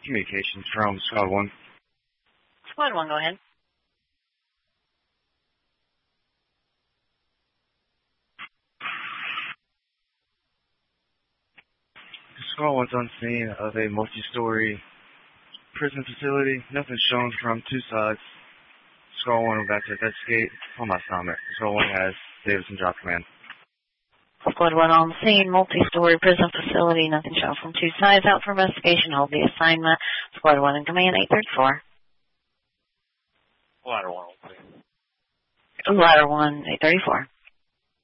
Communications from Squad 1. Squad 1, go ahead. Squad 1's on scene of a multi-story prison facility. Nothing shown from two sides. Squad 1 will back to investigate. On my assignment. Squad 1 has Davidson drop command. Squad 1 on scene, multi-story prison facility. Nothing shown from two sides. Out for investigation. Hold the assignment. Squad 1 in command, 834. Ladder 1 on scene. Ladder 1, 834.